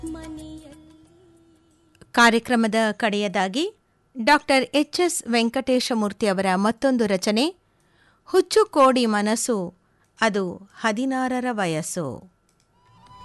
ಕಾರ್ಯಕ್ರಮದ ಕಡೆಯದಾಗಿ ಡಾಕ್ಟರ್ ಎಚ್.ಎಸ್. ವೆಂಕಟೇಶಮೂರ್ತಿ ಅವರ ಮತ್ತೊಂದು ರಚನೆ, ಹುಚ್ಚು ಕೋಡಿ ಮನಸ್ಸು ಅದು 16ರ ವಯಸ್ಸು.